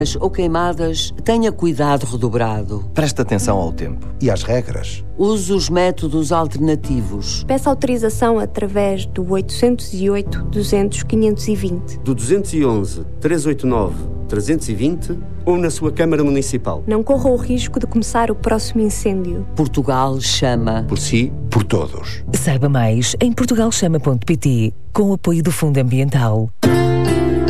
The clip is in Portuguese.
ou queimadas, tenha cuidado redobrado. Preste atenção ao tempo. E às regras. Use os métodos alternativos. Peça autorização através do 808-200-520. Do 211-389-320 ou na sua Câmara Municipal. Não corra o risco de começar o próximo incêndio. Portugal chama. Por si, por todos. Saiba mais em portugalchama.pt, com o apoio do Fundo Ambiental.